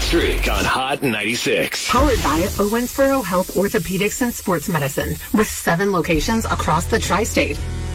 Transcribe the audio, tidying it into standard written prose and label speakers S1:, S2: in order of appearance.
S1: Streak on Hot 96.
S2: Powered by Owensboro Health Orthopedics and Sports Medicine with 7 locations across the tri-state.